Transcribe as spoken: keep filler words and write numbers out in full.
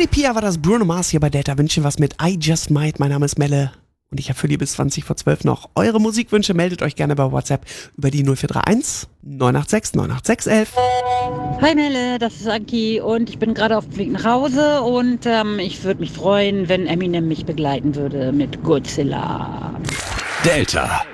Pia war das, Bruno Mars hier bei Delta. Wünsche was mit I Just Might. Mein Name ist Melle und ich habe für die bis zwanzig vor zwölf noch eure Musikwünsche. Meldet euch gerne bei WhatsApp über die null vier drei eins neun acht sechs neun acht sechs elf. Hi Melle, das ist Anki und ich bin gerade auf dem Weg nach Hause und ähm, ich würde mich freuen, wenn Eminem mich begleiten würde mit Godzilla. Delta.